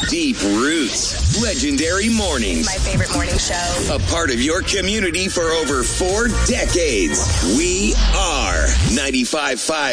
Deep roots. Legendary mornings. My favorite morning show. A part of your community for over 4 decades. We are 95.5